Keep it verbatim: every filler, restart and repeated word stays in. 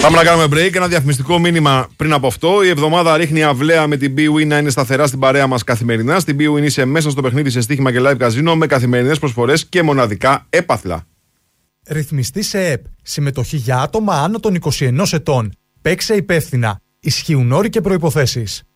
Πάμε να κάνουμε break. Ένα διαφημιστικό μήνυμα πριν από αυτό. Η εβδομάδα ρίχνει αυλαία με την BWIN να είναι σταθερά στην παρέα μας καθημερινά. Στην BWIN είσαι μέσα στο παιχνίδι σε στοίχημα και live καζίνο με καθημερινές προσφορές και μοναδικά έπαθλα. Ρυθμιστή σε ΕΠ. Συμμετοχή για άτομα άνω των είκοσι ενός ετών. Παίξε υπεύθυνα. Ισχύουν όροι και προϋποθέσεις.